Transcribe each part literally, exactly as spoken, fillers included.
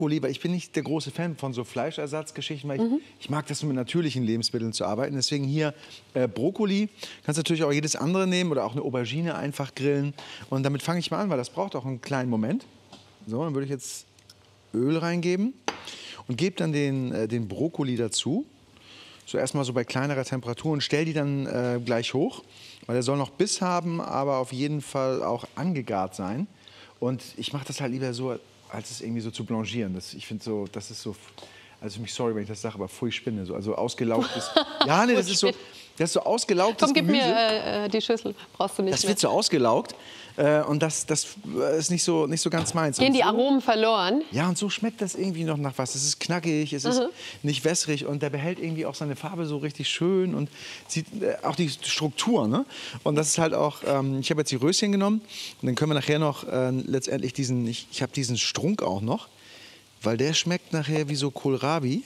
Weil ich bin nicht der große Fan von so Fleischersatzgeschichten, weil ich, mhm. ich mag das, mit natürlichen Lebensmitteln zu arbeiten. Deswegen hier äh, Brokkoli. Kannst natürlich auch jedes andere nehmen oder auch eine Aubergine einfach grillen. Und damit fange ich mal an, weil das braucht auch einen kleinen Moment. So, dann würde ich jetzt Öl reingeben und gebe dann den, äh, den Brokkoli dazu. So erstmal so bei kleinerer Temperatur und stell die dann äh, gleich hoch, weil der soll noch Biss haben, aber auf jeden Fall auch angegart sein. Und ich mache das halt lieber so, als es irgendwie so zu blanchieren. Das, ich finde so, das ist so, also mich sorry, wenn ich das sage, aber pfui Spinne, so, also ausgelaugtes. Ja, nee, das ist so, das ist so ausgelaugtes Komm, gib Gemüse. mir äh, die Schüssel, brauchst du nicht Das mehr. wird so ausgelaugt äh, und das, das ist nicht so, nicht so ganz meins. Gehen und die so, Aromen verloren? Ja, und so schmeckt das irgendwie noch nach was. Es ist knackig, es ist Mhm. nicht wässrig und der behält irgendwie auch seine Farbe so richtig schön und sieht äh, auch die Struktur. Ne? Und das ist halt auch, ähm, ich habe jetzt die Röschen genommen und dann können wir nachher noch äh, letztendlich diesen, ich, ich habe diesen Strunk auch noch, weil der schmeckt nachher wie so Kohlrabi.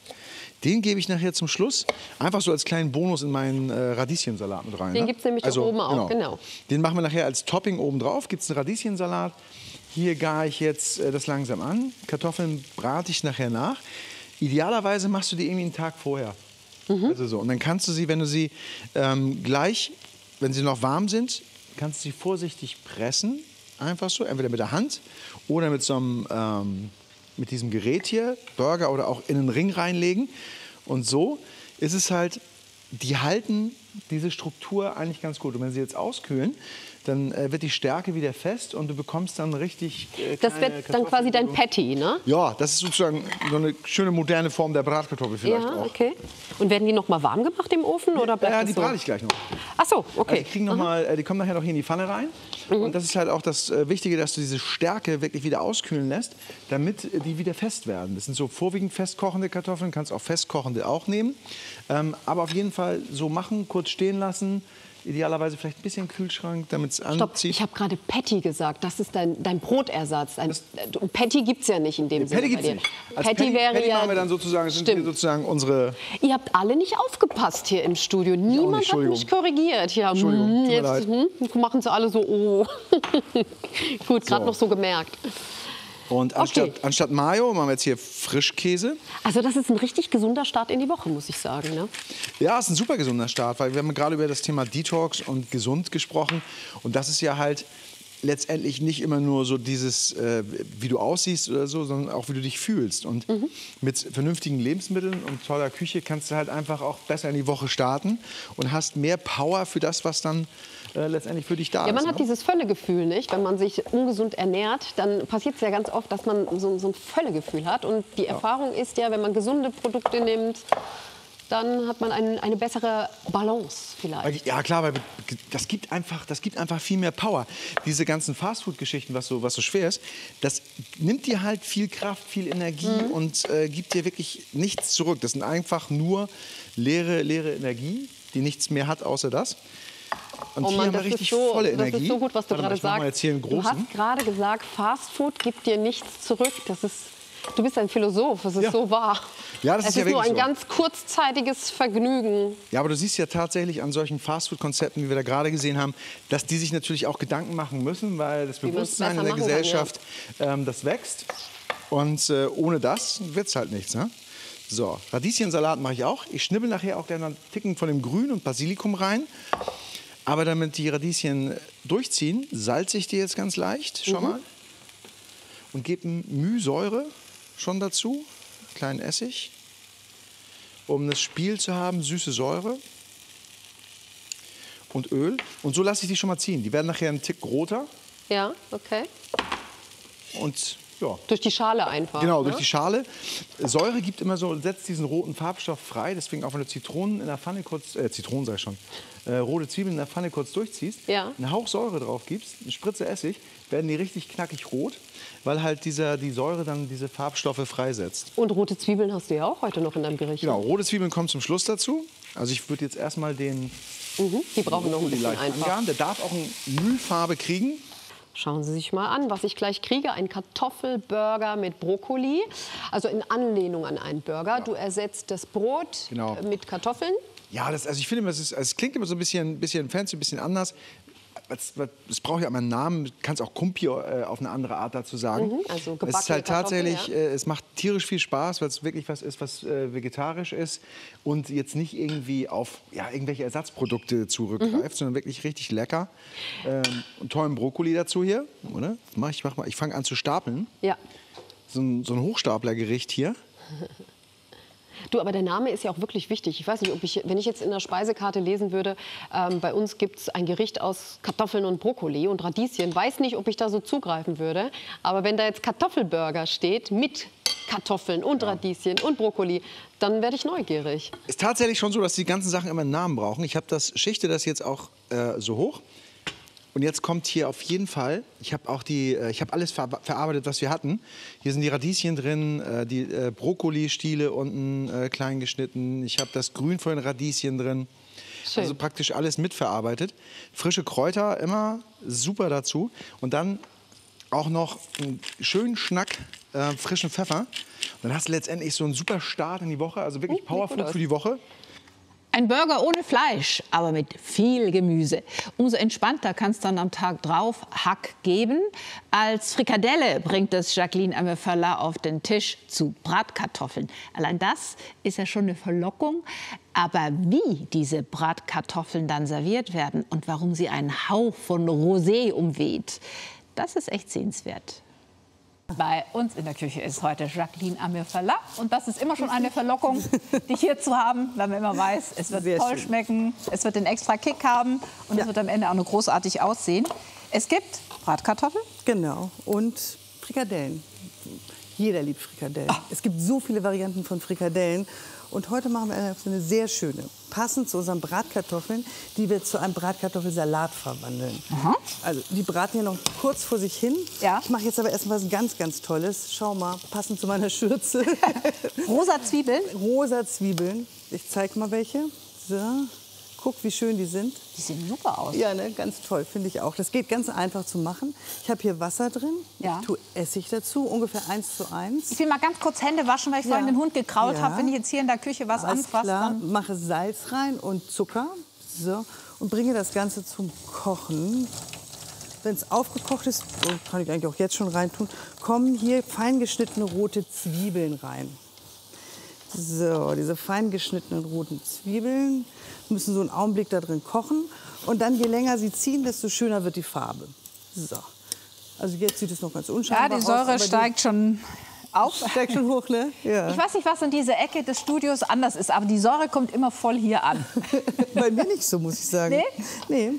Den gebe ich nachher zum Schluss einfach so als kleinen Bonus in meinen äh, Radieschensalat mit rein. Den ne? gibt es nämlich also, oben auch, genau. Den machen wir nachher als Topping oben drauf. Gibt es einen Radieschensalat. Hier gare ich jetzt äh, das langsam an. Kartoffeln brate ich nachher nach. Idealerweise machst du die irgendwie einen Tag vorher. Mhm. Also so. Und dann kannst du sie, wenn du sie ähm, gleich, wenn sie noch warm sind, kannst du sie vorsichtig pressen. Einfach so, entweder mit der Hand oder mit so einem... Ähm, mit diesem Gerät hier, Burger oder auch in einen Ring reinlegen. Und so ist es halt, die halten diese Struktur eigentlich ganz gut. Und wenn sie jetzt auskühlen, dann äh, wird die Stärke wieder fest und du bekommst dann richtig äh, Das wird dann quasi dein Patty, ne? Ja, das ist sozusagen so eine schöne moderne Form der Bratkartoffel vielleicht ja, auch. okay. Und werden die noch mal warm gemacht im Ofen oder bleibt Ja, das die so? brate ich gleich noch. Ach so, okay. Also die, kriegen noch mal, äh, die kommen nachher noch hier in die Pfanne rein. Mhm. Und das ist halt auch das äh, Wichtige, dass du diese Stärke wirklich wieder auskühlen lässt, damit äh, die wieder fest werden. Das sind so vorwiegend festkochende Kartoffeln, kannst auch festkochende auch nehmen. Ähm, aber auf jeden Fall so machen, kurz stehen lassen. Idealerweise vielleicht ein bisschen Kühlschrank, damit es anzieht. Stopp, ich habe gerade Patty gesagt. Das ist dein, dein Brotersatz. Ein, Patty gibt es ja nicht in dem nee, Sinne Patty bei gibt's dir. nicht. Als Patty, Patty wäre Patty ja... machen wir dann sozusagen, das sind hier sozusagen unsere... Ihr habt alle nicht aufgepasst hier im Studio. Niemand nicht, hat mich korrigiert. Ja, Entschuldigung, hm, tut mir jetzt hm, machen sie alle so, oh. Gut, gerade So. noch so gemerkt. Und anstatt, Okay. anstatt Mayo machen wir jetzt hier Frischkäse. Also das ist ein richtig gesunder Start in die Woche, muss ich sagen. Ne? Ja, ist ein super gesunder Start, weil wir haben gerade über das Thema Detox und gesund gesprochen. Und das ist ja halt letztendlich nicht immer nur so dieses, äh, wie du aussiehst oder so, sondern auch, wie du dich fühlst. Und mhm. mit vernünftigen Lebensmitteln und toller Küche kannst du halt einfach auch besser in die Woche starten und hast mehr Power für das, was dann äh, letztendlich für dich da ist. Ja, man ist, hat ne? dieses Völlegefühl, nicht? Wenn man sich ungesund ernährt, dann passiert es ja ganz oft, dass man so, so ein Völlegefühl hat. Und die ja. Erfahrung ist ja, wenn man gesunde Produkte nimmt, dann hat man ein, eine bessere Balance vielleicht. Ja klar, weil das gibt einfach, das gibt einfach viel mehr Power. Diese ganzen Fastfood-Geschichten, was so, was so schwer ist, das nimmt dir halt viel Kraft, viel Energie mhm. und äh, gibt dir wirklich nichts zurück. Das sind einfach nur leere, leere Energie, die nichts mehr hat außer das. Und oh hier Mann, haben wir das richtig ist so, volle Energie. Das ist so gut, was du Warte mal, gerade ich mach mal jetzt hier einen sagst. Du großen. hast gerade gesagt, Fastfood gibt dir nichts zurück. Das ist, du bist ein Philosoph, das ist Ja. so wahr. Ja, das es ist ja ist nur ein wirklich so. ganz kurzzeitiges Vergnügen. Ja, aber du siehst ja tatsächlich an solchen Fastfood-Konzepten, wie wir da gerade gesehen haben, dass die sich natürlich auch Gedanken machen müssen, weil das Wie man's Bewusstsein in besser der machen kann, Gesellschaft, ähm, das wächst. Und äh, ohne das wird es halt nichts. Ne? So, Radieschensalat mache ich auch. Ich schnibbel nachher auch gerne einen Ticken von dem Grün und Basilikum rein. Aber damit die Radieschen durchziehen, salze ich die jetzt ganz leicht schon Mhm. mal. Und gebe Mühsäure schon dazu, kleinen Essig, um das Spiel zu haben, süße Säure und Öl. Und so lasse ich die schon mal ziehen. Die werden nachher einen Tick roter. Ja, okay. Und ja. Durch die Schale einfach. Genau, ne? durch die Schale. Säure gibt immer so, setzt diesen roten Farbstoff frei. Deswegen auch wenn du Zitronen in der Pfanne kurz, äh, Zitronen sag ich schon, äh, rote Zwiebeln in der Pfanne kurz durchziehst, Ja. einen Hauch Säure drauf gibst, eine Spritze Essig, werden die richtig knackig rot, weil halt dieser, die Säure dann diese Farbstoffe freisetzt. Und rote Zwiebeln hast du ja auch heute noch in deinem Gericht. Genau, rote Zwiebeln kommen zum Schluss dazu. Also ich würde jetzt erstmal den Mhm, die brauchen noch ein bisschen leicht einfach. angaren. Der darf auch eine Müllfarbe kriegen. Schauen Sie sich mal an, was ich gleich kriege. Ein Kartoffelburger mit Brokkoli. Also in Anlehnung an einen Burger. Du ersetzt das Brot Genau. mit Kartoffeln. Ja, das, also ich finde, es, ist, es klingt immer so ein bisschen, bisschen fancy, ein bisschen anders. es braucht ja immer einen Namen, du kannst auch Kumpi äh, auf eine andere Art dazu sagen. Mhm, also gebackene es ist halt tatsächlich, Kartoffeln, ja. äh, es macht tierisch viel Spaß, weil es wirklich was ist, was äh, vegetarisch ist und jetzt nicht irgendwie auf ja, irgendwelche Ersatzprodukte zurückgreift, mhm. sondern wirklich richtig lecker. Ähm, und tollen Brokkoli dazu hier, oder? Mach ich mach mal, ich fange an zu stapeln. Ja. So ein, so ein Hochstaplergericht hier. Du, aber der Name ist ja auch wirklich wichtig. Ich weiß nicht, ob ich, wenn ich jetzt in der Speisekarte lesen würde, ähm, bei uns gibt es ein Gericht aus Kartoffeln und Brokkoli und Radieschen. Weiß nicht, ob ich da so zugreifen würde. Aber wenn da jetzt Kartoffelburger steht mit Kartoffeln und ja. Radieschen und Brokkoli, dann werde ich neugierig. Ist tatsächlich schon so, dass die ganzen Sachen immer einen Namen brauchen. Ich habe das, schichte das jetzt auch äh, so hoch. Und jetzt kommt hier auf jeden Fall, ich habe auch die, äh, ich habe alles ver verarbeitet, was wir hatten. Hier sind die Radieschen drin, äh, die äh, Brokkoli-Stiele unten äh, klein geschnitten. Ich habe das Grün von den Radieschen drin. Schön. Also praktisch alles mitverarbeitet. Frische Kräuter immer super dazu. Und dann auch noch einen schönen Schnack äh, frischen Pfeffer. Und dann hast du letztendlich so einen super Start in die Woche. Also wirklich uh, Powerfood für die Woche. Ein Burger ohne Fleisch, aber mit viel Gemüse. Umso entspannter kann es dann am Tag drauf Hack geben. Als Frikadelle bringt es Jacqueline Ameufala auf den Tisch zu Bratkartoffeln. Allein das ist ja schon eine Verlockung. Aber wie diese Bratkartoffeln dann serviert werden und warum sie einen Hauch von Rosé umweht, das ist echt sehenswert. Bei uns in der Küche ist heute Jacqueline Ameufala. Und das ist immer schon eine Verlockung, dich hier zu haben, weil man immer weiß, es wird Sehr toll schön. schmecken, es wird den extra Kick haben und ja. es wird am Ende auch noch großartig aussehen. Es gibt Bratkartoffeln. Genau. Und Frikadellen. Jeder liebt Frikadellen. Ach. Es gibt so viele Varianten von Frikadellen. Und heute machen wir eine sehr schöne, passend zu unseren Bratkartoffeln, die wir zu einem Bratkartoffelsalat verwandeln. Aha. Also die braten hier noch kurz vor sich hin. Ja. Ich mache jetzt aber erst mal was ganz, ganz Tolles. Schau mal, passend zu meiner Schürze. Rosa Zwiebeln? Rosa Zwiebeln. Ich zeige mal welche. So. Guck, wie schön die sind. Die sehen super aus. Ja, ne? Ganz toll, finde ich auch. Das geht ganz einfach zu machen. Ich habe hier Wasser drin. Ja. Ich tue Essig dazu, ungefähr eins zu eins. Ich will mal ganz kurz Hände waschen, weil ich ja. vorhin den Hund gekrault ja. habe. Wenn ich jetzt hier in der Küche was Alles anfasse, klar. dann... Mache Salz rein und Zucker. So. Und bringe das Ganze zum Kochen. Wenn es aufgekocht ist, so kann ich eigentlich auch jetzt schon reintun, kommen hier fein geschnittene rote Zwiebeln rein. So, diese fein geschnittenen roten Zwiebeln müssen so einen Augenblick da drin kochen. Und dann, je länger sie ziehen, desto schöner wird die Farbe. So. Also jetzt sieht es noch ganz unscheinbar aus. Ja, die Säure aus, steigt schon auf. Steigt schon hoch, ne? Ja. Ich weiß nicht, was in dieser Ecke des Studios anders ist, aber die Säure kommt immer voll hier an. Bei mir nicht so, muss ich sagen. Nee? Nee.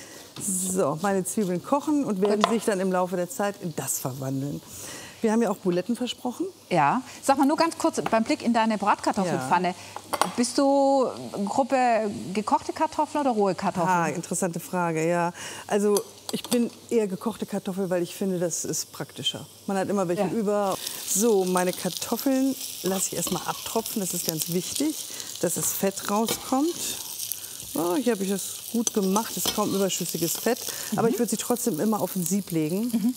So, meine Zwiebeln kochen und werden sich dann im Laufe der Zeit in das verwandeln. Wir haben ja auch Buletten versprochen. Ja. Sag mal nur ganz kurz, beim Blick in deine Bratkartoffelpfanne, ja. bist du Gruppe gekochte Kartoffeln oder rohe Kartoffeln? Ah, interessante Frage, ja. Also ich bin eher gekochte Kartoffel, weil ich finde, das ist praktischer. Man hat immer welche ja. über. So, meine Kartoffeln lasse ich erstmal abtropfen, das ist ganz wichtig, dass das Fett rauskommt. Oh, hier habe ich das gut gemacht, es ist kaum überschüssiges Fett. Mhm. Aber ich würde sie trotzdem immer auf ein Sieb legen. Mhm.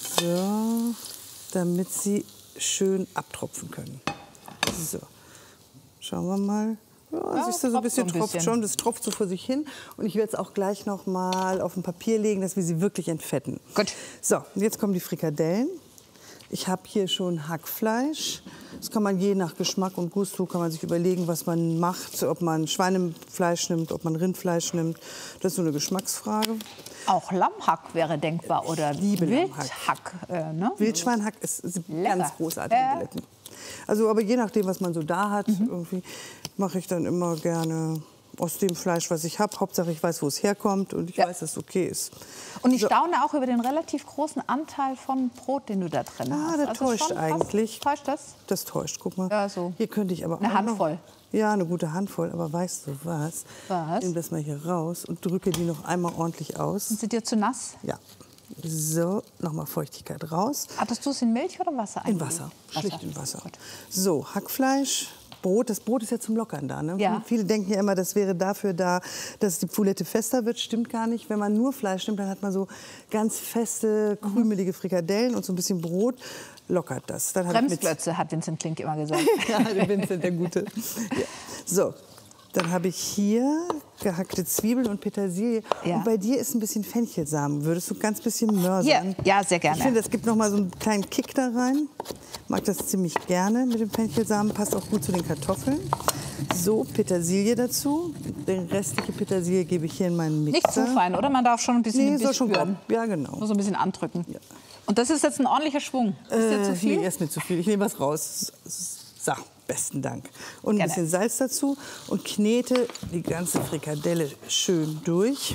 So, damit sie schön abtropfen können. So, schauen wir mal. Ja, ja, siehst du, so ein bisschen, so ein bisschen tropft schon, das tropft so vor sich hin. Und ich werde es auch gleich noch mal auf ein Papier legen, dass wir sie wirklich entfetten. Gut. So, und jetzt kommen die Frikadellen. Ich habe hier schon Hackfleisch. Das kann man je nach Geschmack und Gusto kann man sich überlegen, was man macht. Ob man Schweinefleisch nimmt, ob man Rindfleisch nimmt. Das ist so eine Geschmacksfrage. Auch Lammhack wäre denkbar oder Wildhack. Äh, ne? Wildschweinhack ist, ist ganz großartige äh. Buletten. Also, aber je nachdem, was man so da hat, mhm. irgendwie mache ich dann immer gerne aus dem Fleisch, was ich habe. Hauptsache, ich weiß, wo es herkommt und ich ja. weiß, dass es okay ist. Und ich so. staune auch über den relativ großen Anteil von Brot, den du da drin ah, hast. Das also täuscht eigentlich. Was, täuscht das? Das täuscht, guck mal. Ja, so. Hier könnte ich aber eine auch Handvoll. Noch, ja, eine gute Handvoll. Aber weißt du was? Was? Ich nehme das mal hier raus und drücke die noch einmal ordentlich aus. Sind sie dir zu nass? Ja. So, nochmal Feuchtigkeit raus. Hattest du es in Milch oder Wasser eingelegt? In Wasser, schlicht Wasser. in Wasser. So, Hackfleisch. Brot, das Brot ist ja zum Lockern da. Ne? Ja. Viele denken ja immer, das wäre dafür da, dass die Boulette fester wird. Stimmt gar nicht. Wenn man nur Fleisch nimmt, dann hat man so ganz feste, krümelige Frikadellen und so ein bisschen Brot. Lockert das. Dann Bremsklötze, hat Vincent Klink immer gesagt. Ja, der Vincent, der Gute. Ja. So, Dann habe ich hier gehackte Zwiebeln und Petersilie. Ja. Und bei dir ist ein bisschen Fenchelsamen. Würdest du ganz bisschen mörsern? Hier. Ja, sehr gerne. Ich finde, das gibt noch mal so einen kleinen Kick da rein. Ich mag das ziemlich gerne mit dem Fenchelsamen. Passt auch gut zu den Kartoffeln. So, Petersilie dazu. Den restliche Petersilie gebe ich hier in meinen Mixer. Nicht zu fein, oder? Man darf schon ein bisschen Nee, ein soll bisschen schon spüren. kommen. Ja, genau. Nur so ein bisschen andrücken. Ja. Und das ist jetzt ein ordentlicher Schwung. Ist der zu Äh, viel? Nee, erst mit zu viel. Ich nehme was raus. So, besten Dank. Und ein Gerne. bisschen Salz dazu und knete die ganze Frikadelle schön durch.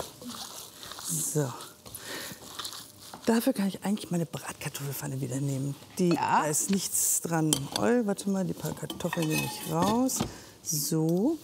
So. Dafür kann ich eigentlich meine Bratkartoffelpfanne wieder nehmen. Die, Ja. Da ist nichts dran. Oh, warte mal, die paar Kartoffeln nehme ich raus. So.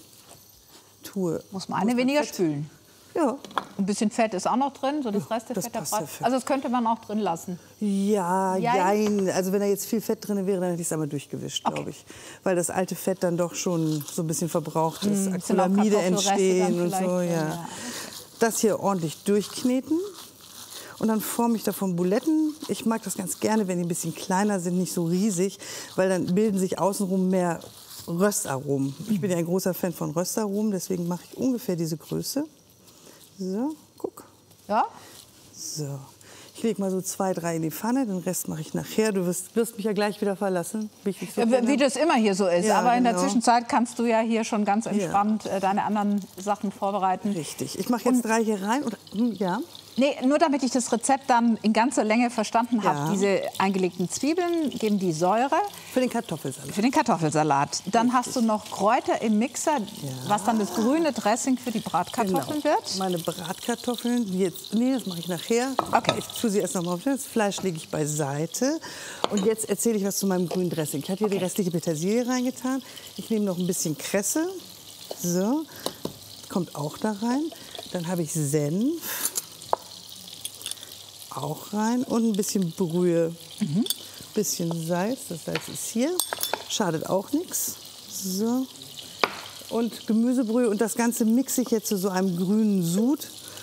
Tue. Muss man eine weniger Fett. spülen. Ja. Ein bisschen Fett ist auch noch drin, so das Rest der das Fett der passt Brat. ja Fett. Also das könnte man auch drin lassen. Ja, Jein. jein. Also wenn da jetzt viel Fett drin wäre, dann hätte ich es einmal durchgewischt, Okay. glaube ich. Weil das alte Fett dann doch schon so ein bisschen verbraucht ist. Mm, sind auch Acrylamide Kartoffelreste entstehen dann und so, vielleicht drin, ja. ja. Das hier ordentlich durchkneten. Und dann forme ich davon Buletten. Ich mag das ganz gerne, wenn die ein bisschen kleiner sind, nicht so riesig, weil dann bilden sich außenrum mehr Röstaromen. Ich bin ja ein großer Fan von Röstaromen, deswegen mache ich ungefähr diese Größe. So, guck. Ja? So. Ich lege mal so zwei, drei in die Pfanne, den Rest mache ich nachher. Du wirst, wirst mich ja gleich wieder verlassen. Wie, ich dich so Ja, kenne. wie das immer hier so ist. Ja, Aber in der genau. Zwischenzeit kannst du ja hier schon ganz entspannt äh, deine anderen Sachen vorbereiten. Richtig. Ich mache jetzt drei hier rein. Und, hm, ja. Nee, nur damit ich das Rezept dann in ganzer Länge verstanden habe. Ja. Diese eingelegten Zwiebeln geben die Säure Für den Kartoffelsalat. für den Kartoffelsalat. Dann hast du noch Kräuter im Mixer, was dann das grüne Dressing für die Bratkartoffeln Genau. wird. Meine Bratkartoffeln, die jetzt, nee, das mache ich nachher. Okay. Ich tue sie erst noch mal auf. Das Fleisch lege ich beiseite. Und jetzt erzähle ich was zu meinem grünen Dressing. Ich habe hier die restliche Petersilie reingetan. Ich nehme noch ein bisschen Kresse. So, kommt auch da rein. Dann habe ich Senf. Auch rein. Und ein bisschen Brühe. Mhm. Bisschen Salz. Das Salz ist hier. Schadet auch nichts. So. Und Gemüsebrühe. Und das Ganze mixe ich jetzt zu so einem grünen Sud.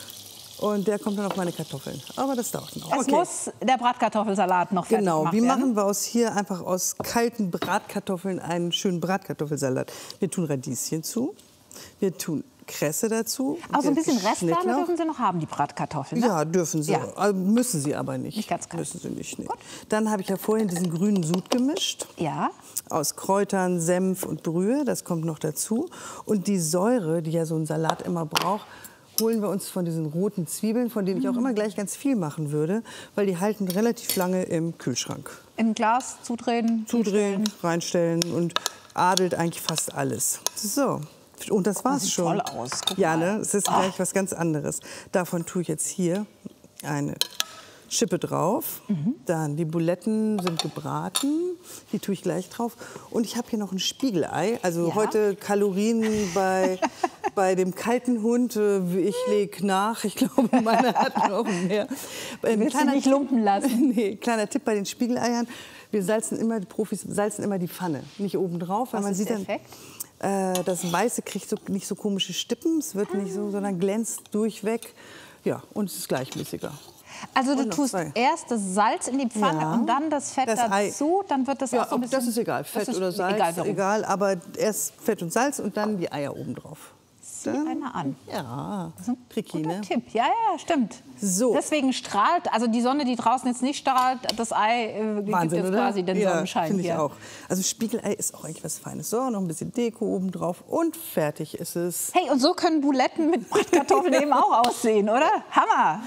Und der kommt dann auf meine Kartoffeln. Aber das dauert noch. Es muss der Bratkartoffelsalat noch fertig Genau, gemacht wie werden. machen wir aus hier einfach aus kalten Bratkartoffeln einen schönen Bratkartoffelsalat? Wir tun Radieschen zu, wir tun Kresse dazu. Aber so ein bisschen Reste Schnittlauch. dürfen sie noch haben, die Bratkartoffeln. Ne? Ja, dürfen sie. Ja. Äh, Müssen sie aber nicht. Nicht ganz kalt. Müssen sie nicht. Nee. Dann habe ich ja vorhin diesen grünen Sud gemischt. Ja. Aus Kräutern, Senf und Brühe. Das kommt noch dazu. Und die Säure, die ja so ein Salat immer braucht, holen wir uns von diesen roten Zwiebeln, von denen ich auch immer gleich ganz viel machen würde, weil die halten relativ lange im Kühlschrank. Im Glas zudrehen. Zudrehen, reinstellen und adelt eigentlich fast alles. So. Und das war's sieht schon. toll aus. Guck Ja, mal. ne? Es ist gleich was ganz anderes. Davon tue ich jetzt hier eine Schippe drauf. Mhm. Dann die Buletten sind gebraten. Die tue ich gleich drauf. Und ich habe hier noch ein Spiegelei. Also Ja. heute Kalorien bei, bei dem kalten Hund. äh, Ich lege nach. Ich glaube, meine hat noch mehr. Ein Willst du kleiner nicht Tipp- lumpen lassen? Nee, kleiner Tipp bei den Spiegeleiern. Wir salzen immer, die Profis salzen immer die Pfanne. Nicht oben drauf, weil Was man ist sieht der dann, Effekt? äh, das Weiße kriegt so, nicht so komische Stippen. Es wird nicht so, sondern glänzt durchweg. Ja, und es ist gleichmäßiger. Also du Und noch tust zwei. erst das Salz in die Pfanne Ja. und dann das Fett Das Ei. dazu, dann wird das Ja, auch so ein ob- bisschen... das ist egal, Das Fett ist oder Salz, egal, egal, warum. aber erst Fett und Salz und dann die Eier oben drauf. Sieh einer an. Ja, Das ist ein tricky, guter ne? Tipp. Ja, ja, stimmt. So. Deswegen strahlt, also die Sonne, die draußen jetzt nicht strahlt, das Ei äh, gibt Wahnsinn, jetzt oder? quasi den ja, Sonnenschein finde ich hier. auch. Also Spiegelei ist auch eigentlich was Feines. So, noch ein bisschen Deko oben drauf und fertig ist es. Hey, und so können Buletten mit Bratkartoffeln eben auch aussehen, oder? Hammer!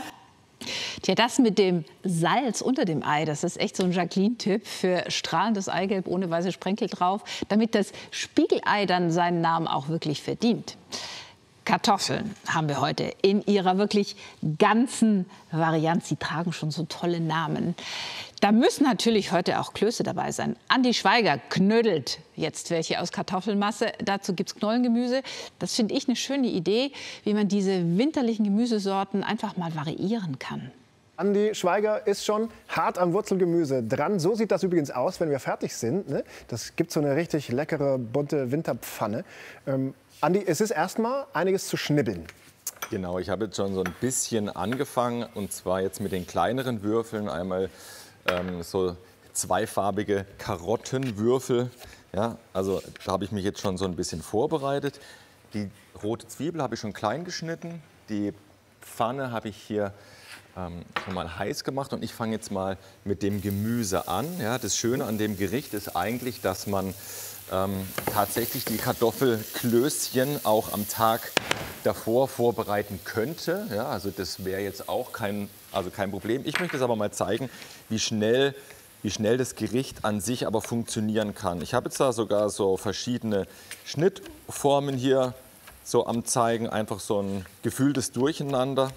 Tja, das mit dem Salz unter dem Ei, das ist echt so ein Jacqueline-Tipp für strahlendes Eigelb ohne weiße Sprenkel drauf, damit das Spiegelei dann seinen Namen auch wirklich verdient. Kartoffeln haben wir heute in ihrer wirklich ganzen Varianz. Sie tragen schon so tolle Namen. Da müssen natürlich heute auch Klöße dabei sein. Andi Schweiger knödelt jetzt welche aus Kartoffelmasse. Dazu gibt es Knollengemüse. Das finde ich eine schöne Idee, wie man diese winterlichen Gemüsesorten einfach mal variieren kann. Andi Schweiger ist schon hart am Wurzelgemüse dran. So sieht das übrigens aus, wenn wir fertig sind. Ne? Das gibt so eine richtig leckere, bunte Winterpfanne. Ähm, Andi, es ist erstmal einiges zu schnibbeln. Genau, ich habe jetzt schon so ein bisschen angefangen, und zwar jetzt mit den kleineren Würfeln. Einmal ähm, so zweifarbige Karottenwürfel. Ja, also da habe ich mich jetzt schon so ein bisschen vorbereitet. die rote Zwiebel habe ich schon klein geschnitten. Die Pfanne habe ich hier ähm, schon mal heiß gemacht und ich fange jetzt mal mit dem Gemüse an. Ja, das Schöne an dem Gericht ist eigentlich, dass man ähm, tatsächlich die Kartoffelklößchen auch am Tag davor vorbereiten könnte. Ja, also das wäre jetzt auch kein, also kein Problem. Ich möchte es aber mal zeigen, wie schnell, wie schnell das Gericht an sich aber funktionieren kann. Ich habe jetzt da sogar so verschiedene Schnittformen hier so am Zeigen, einfach so ein gefühltes Durcheinander.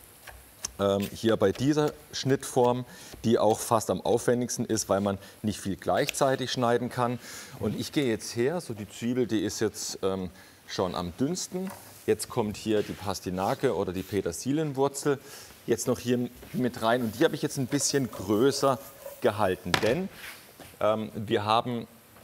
Ähm, hier bei dieser Schnittform, die auch fast am aufwendigsten ist, weil man nicht viel gleichzeitig schneiden kann. Und ich gehe jetzt her, so die Zwiebel, die ist jetzt ähm, schon am dünnsten. Jetzt kommt hier die Pastinake oder die Petersilienwurzel jetzt noch hier mit rein. Und die habe ich jetzt ein bisschen größer gehalten, denn ähm, wir haben,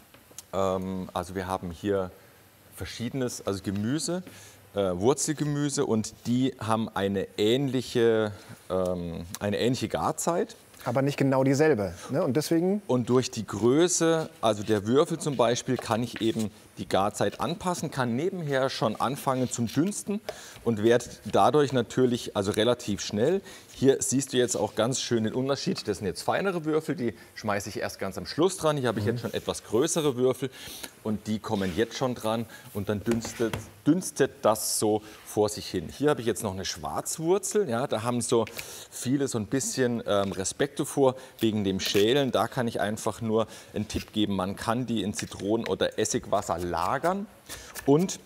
ähm, also wir haben hier verschiedenes, also Gemüse, äh, Wurzelgemüse, und die haben eine ähnliche, ähm, eine ähnliche Garzeit. Aber nicht genau dieselbe. Ne? Und deswegen? Und durch die Größe, also der Würfel zum Beispiel, kann ich eben die Garzeit anpassen, kann nebenher schon anfangen zum Dünsten und werde dadurch natürlich also relativ schnell. Hier siehst du jetzt auch ganz schön den Unterschied. Das sind jetzt feinere Würfel, die schmeiße ich erst ganz am Schluss dran. Hier habe ich jetzt schon etwas größere Würfel und die kommen jetzt schon dran und dann dünstet, dünstet das so vor sich hin. Hier habe ich jetzt noch eine Schwarzwurzel. Ja, da haben so viele so ein bisschen ähm, Respekt davor wegen dem Schälen. Da kann ich einfach nur einen Tipp geben, man kann die in Zitronen- oder Essigwasser lagern und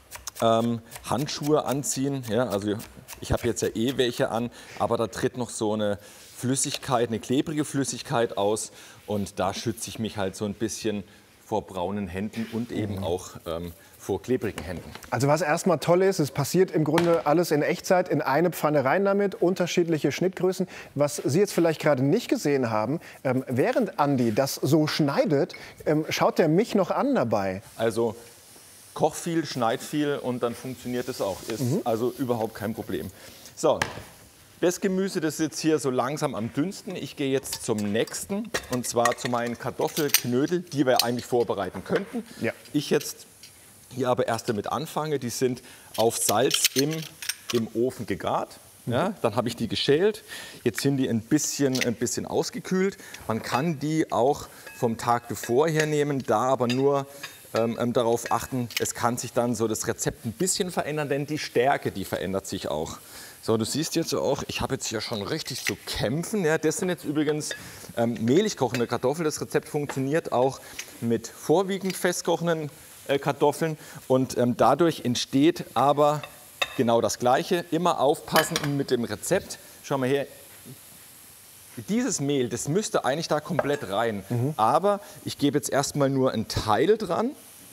ähm, Handschuhe anziehen. Ja, also ich habe jetzt ja eh welche an, aber da tritt noch so eine Flüssigkeit, eine klebrige Flüssigkeit aus und da schütze ich mich halt so ein bisschen vor braunen Händen und eben auch ähm, vor klebrigen Händen. Also was erstmal toll ist, es passiert im Grunde alles in Echtzeit, in eine Pfanne rein damit, unterschiedliche Schnittgrößen. Was Sie jetzt vielleicht gerade nicht gesehen haben, ähm, während Andi das so schneidet, ähm, schaut er mich noch an dabei. Also koch viel, schneid viel und dann funktioniert es auch. Ist mhm. also überhaupt kein Problem. So, das Gemüse, das ist jetzt hier so langsam am dünnsten. Ich gehe jetzt zum nächsten und zwar zu meinen Kartoffelknödel, die wir eigentlich vorbereiten könnten. Ja. Ich jetzt hier aber erst damit anfange, die sind auf Salz im, im Ofen gegart. Ja, dann habe ich die geschält. Jetzt sind die ein bisschen, ein bisschen ausgekühlt. Man kann die auch vom Tag davor hernehmen, da aber nur ähm, darauf achten, es kann sich dann so das Rezept ein bisschen verändern, denn die Stärke, die verändert sich auch. So, du siehst jetzt auch, ich habe jetzt hier schon richtig zu kämpfen. Ja, das sind jetzt übrigens ähm, mehlig kochende Kartoffeln. Das Rezept funktioniert auch mit vorwiegend festkochenden äh, Kartoffeln. Und ähm, dadurch entsteht aber genau das Gleiche. Immer aufpassen mit dem Rezept. Schau mal her. Dieses Mehl, das müsste eigentlich da komplett rein. Mhm. Aber ich gebe jetzt erstmal nur einen Teil dran.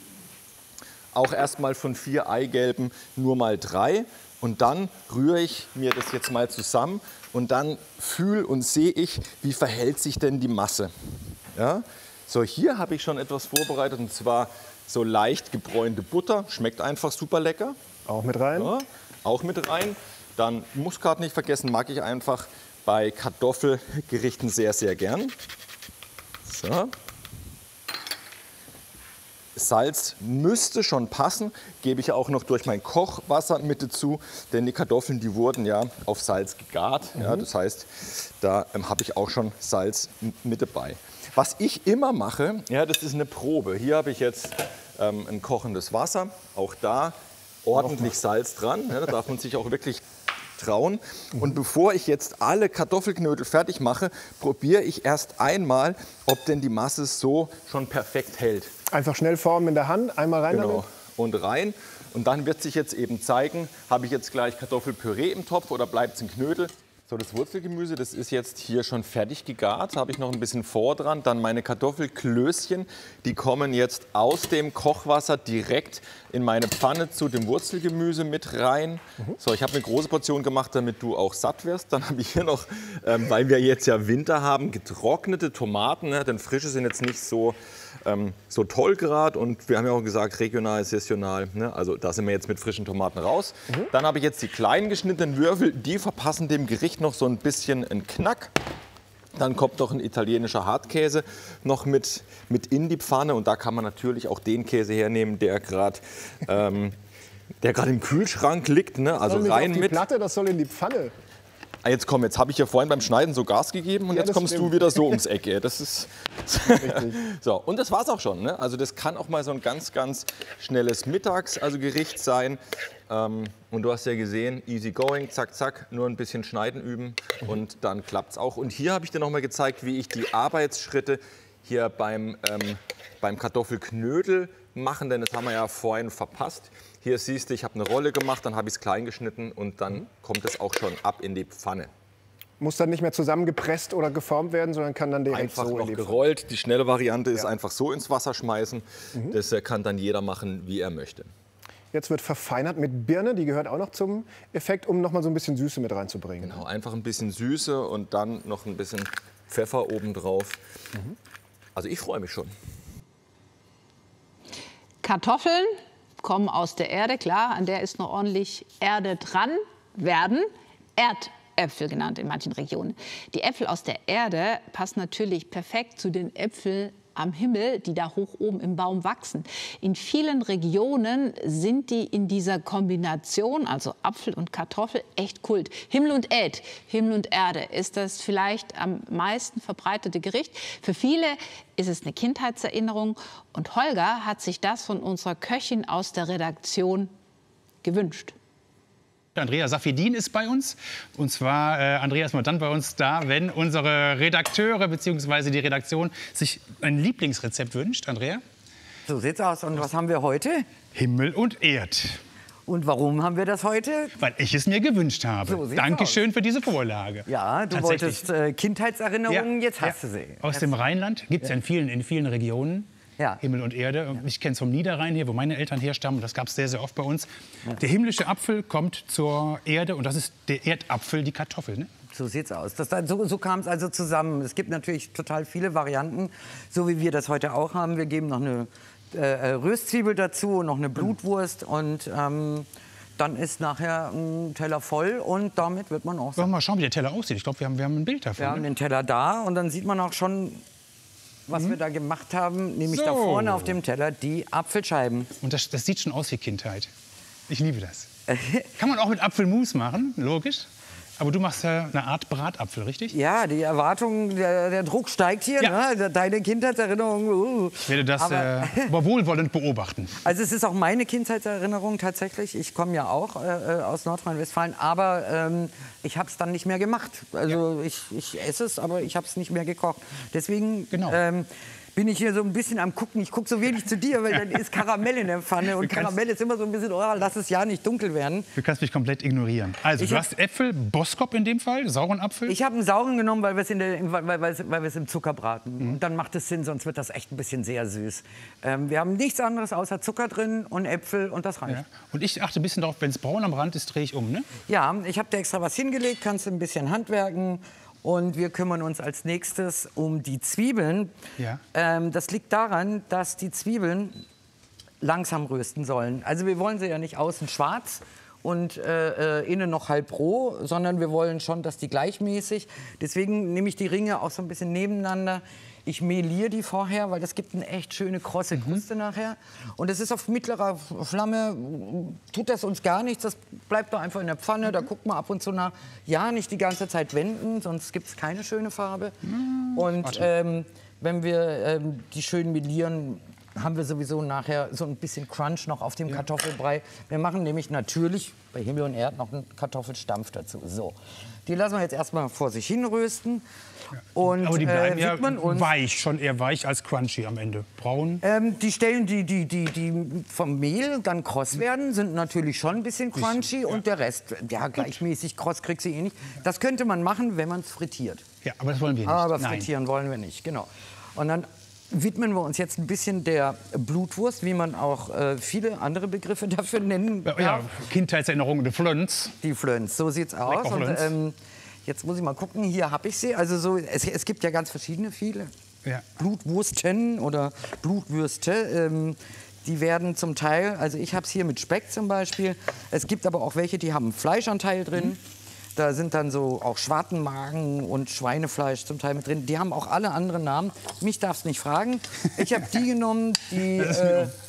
Auch erstmal von vier Eigelben nur mal drei. Und dann rühre ich mir das jetzt mal zusammen und dann fühle und sehe ich, wie verhält sich denn die Masse. Ja? So, hier habe ich schon etwas vorbereitet und zwar so leicht gebräunte Butter. Schmeckt einfach super lecker. Auch mit rein? Ja, auch mit rein. Dann Muskat nicht vergessen, mag ich einfach bei Kartoffelgerichten sehr, sehr gern. So. Salz müsste schon passen, gebe ich auch noch durch mein Kochwasser mit dazu, denn die Kartoffeln, die wurden ja auf Salz gegart. Mhm. Ja, das heißt, da ähm, habe ich auch schon Salz mit dabei. Was ich immer mache, ja, das ist eine Probe. Hier habe ich jetzt ähm, ein kochendes Wasser, auch da ordentlich Salz dran. Ja, da darf man sich auch wirklich trauen. Und bevor ich jetzt alle Kartoffelknödel fertig mache, probiere ich erst einmal, ob denn die Masse so schon perfekt hält. Einfach schnell formen in der Hand, einmal rein genau. damit. Und rein. Und dann wird sich jetzt eben zeigen, habe ich jetzt gleich Kartoffelpüree im Topf oder bleibt es ein Knödel. So, das Wurzelgemüse, das ist jetzt hier schon fertig gegart. Habe ich noch ein bisschen vor dran. Dann meine Kartoffelklößchen, die kommen jetzt aus dem Kochwasser direkt in meine Pfanne zu dem Wurzelgemüse mit rein. Mhm. So, ich habe eine große Portion gemacht, damit du auch satt wirst. Dann habe ich hier noch, ähm, weil wir jetzt ja Winter haben, getrocknete Tomaten. Ne? Denn frische sind jetzt nicht so, ähm, so toll gerade. Und wir haben ja auch gesagt, regional, saisonal. Ne? Also da sind wir jetzt mit frischen Tomaten raus. Mhm. Dann habe ich jetzt die kleinen geschnittenen Würfel. Die verpassen dem Gericht noch so ein bisschen einen Knack. Dann kommt noch ein italienischer Hartkäse noch mit, mit in die Pfanne. Und da kann man natürlich auch den Käse hernehmen, der gerade ähm, der gerade im Kühlschrank liegt. Ne? Also soll nicht rein auf die mit. Platte, das soll in die Pfanne. Ah, jetzt komm, jetzt habe ich ja vorhin beim Schneiden so Gas gegeben und Ja, jetzt das kommst stimmt. du wieder so ums Eck. Ey. Das ist Richtig. so, und das war's auch schon. Ne? Also das kann auch mal so ein ganz, ganz schnelles Mittags, also Gericht sein. Ähm, und du hast ja gesehen, easy going, zack, zack, nur ein bisschen schneiden üben und dann klappt's auch. Und hier habe ich dir noch mal gezeigt, wie ich die Arbeitsschritte hier beim, ähm, beim Kartoffelknödel machen, denn das haben wir ja vorhin verpasst. Hier siehst du, ich habe eine Rolle gemacht, dann habe ich es klein geschnitten und dann kommt es auch schon ab in die Pfanne. Muss dann nicht mehr zusammengepresst oder geformt werden, sondern kann dann direkt Einfach so in noch die Pfanne. gerollt. Die schnelle Variante ist Ja. einfach so ins Wasser schmeißen. Mhm. Das äh, kann dann jeder machen, wie er möchte. Jetzt wird verfeinert mit Birne, die gehört auch noch zum Effekt, um noch mal so ein bisschen Süße mit reinzubringen. Genau, einfach ein bisschen Süße und dann noch ein bisschen Pfeffer obendrauf. Mhm. Also ich freue mich schon. Kartoffeln kommen aus der Erde, klar, an der ist noch ordentlich Erde dran, werden Erdäpfel genannt in manchen Regionen. Die Äpfel aus der Erde passen natürlich perfekt zu den Äpfeln am Himmel, die da hoch oben im Baum wachsen. In vielen Regionen sind die in dieser Kombination, also Apfel und Kartoffel, echt Kult. Himmel und Erd, Himmel und Erde ist das vielleicht am meisten verbreitete Gericht. Für viele ist es eine Kindheitserinnerung. Und Holger hat sich das von unserer Köchin aus der Redaktion gewünscht. Andrea Safedin ist bei uns. Und zwar, äh, Andrea ist nur dann bei uns da, wenn unsere Redakteure bzw. die Redaktion sich ein Lieblingsrezept wünscht. Andrea? So sieht's aus. Und was haben wir heute? Himmel und Erd. Und warum haben wir das heute? Weil ich es mir gewünscht habe. So sieht's Dankeschön für diese Vorlage. Ja, du wolltest äh, Kindheitserinnerungen, Ja, jetzt hast ja. du sie. Aus dem Rheinland gibt es ja in vielen, in vielen Regionen. Ja. Himmel und Erde. Ich kenne es vom Niederrhein hier, wo meine Eltern herstammen. Das gab es sehr, sehr oft bei uns. Der himmlische Apfel kommt zur Erde und das ist der Erdapfel, die Kartoffel. Ne? So sieht's aus. Das, so so kam es also zusammen. Es gibt natürlich total viele Varianten, so wie wir das heute auch haben. Wir geben noch eine äh, Röstzwiebel dazu, noch eine Blutwurst und ähm, dann ist nachher ein Teller voll und damit wird man auch Wollen sagen. wir mal schauen, wie der Teller aussieht. Ich glaube, wir haben, wir haben ein Bild davon. Wir haben Ne? den Teller da und dann sieht man auch schon, was wir da gemacht haben, nämlich So. da vorne auf dem Teller die Apfelscheiben. Und das, das sieht schon aus wie Kindheit. Ich liebe das. Kann man auch mit Apfelmus machen, logisch. Aber du machst ja eine Art Bratapfel, richtig? Ja, die Erwartung, der, der Druck steigt hier. Ja. Ne? Deine Kindheitserinnerung. Uh. Ich werde das Aber- äh, aber wohlwollend beobachten. Also es ist auch meine Kindheitserinnerung tatsächlich. Ich komme ja auch äh, aus Nordrhein-Westfalen, aber ähm, ich habe es dann nicht mehr gemacht. Also ich, ich esse es, aber ich habe es nicht mehr gekocht. Deswegen Genau. ähm, bin ich hier so ein bisschen am gucken. Ich gucke so wenig zu dir, weil dann ist Karamell in der Pfanne und Du kannst- Karamell ist immer so ein bisschen, oh, lass es ja nicht dunkel werden. Du kannst mich komplett ignorieren. Also, Ich du hab- hast Äpfel, Boskop in dem Fall, sauren Apfel. Ich habe einen sauren genommen, weil wir es in der, weil, weil, weil wir es im Zucker braten. Mhm. Und dann macht es Sinn, sonst wird das echt ein bisschen sehr süß. Ähm, wir haben nichts anderes außer Zucker drin und Äpfel und das reicht. ja. Und ich achte ein bisschen darauf, wenn es braun am Rand ist, drehe ich um. Ne? Ja, ich habe da extra was hingelegt, kannst du ein bisschen handwerken. Und wir kümmern uns als nächstes um die Zwiebeln. Ja. Ähm, das liegt daran, dass die Zwiebeln langsam rösten sollen. Also wir wollen sie ja nicht außen schwarz und äh, äh, innen noch halb roh, sondern wir wollen schon, dass die gleichmäßig. Deswegen nehme ich die Ringe auch so ein bisschen nebeneinander. Ich meliere die vorher, weil das gibt eine echt schöne krosse Kruste nachher. Und es ist auf mittlerer Flamme, tut das uns gar nichts. Das bleibt da einfach in der Pfanne, da guckt man ab und zu nach. Ja, nicht die ganze Zeit wenden, sonst gibt es keine schöne Farbe. Und ähm, wenn wir ähm, die schön melieren, haben wir sowieso nachher so ein bisschen Crunch noch auf dem Kartoffelbrei. Wir machen nämlich natürlich bei Himmel und Erd noch einen Kartoffelstampf dazu. So, die lassen wir jetzt erstmal vor sich hin rösten. Und Aber die bleiben äh, ja widmen uns, weich, schon eher weich als crunchy am Ende. Braun. ähm, die Stellen, die, die, die, die vom Mehl dann kross werden, sind natürlich schon ein bisschen crunchy. Und der Rest, ja, gleichmäßig kross kriegst du eh nicht. Das könnte man machen, wenn man es frittiert. Ja, aber das wollen wir nicht. Aber Nein. frittieren wollen wir nicht, genau. Und dann widmen wir uns jetzt ein bisschen der Blutwurst, wie man auch äh, viele andere Begriffe dafür nennen darf. Ja, Kindheitserinnerungen, die Flönz. Die Flönz, so sieht's aus. Lecker Und, Flönz. ähm, jetzt muss ich mal gucken, hier habe ich sie. Also so, es, es gibt ja ganz verschiedene, viele. Ja. Blutwursten oder Blutwürste. Ähm, die werden zum Teil, also ich habe es hier mit Speck zum Beispiel. Es gibt aber auch welche, die haben einen Fleischanteil drin. Mhm. Da sind dann so auch Schwartenmagen und Schweinefleisch zum Teil mit drin. Die haben auch alle andere Namen. Mich darfst nicht fragen. Ich habe die genommen, die, Das ist mir äh, auch-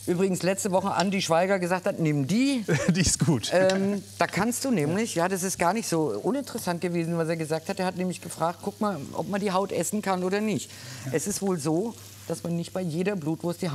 Übrigens letzte Woche Andi Schweiger gesagt hat, nimm die. Die ist gut. Ähm, da kannst du nämlich, ja, das ist gar nicht so uninteressant gewesen, was er gesagt hat. Er hat nämlich gefragt, guck mal, ob man die Haut essen kann oder nicht. Es ist wohl so, dass man nicht bei jeder Blutwurst die Haut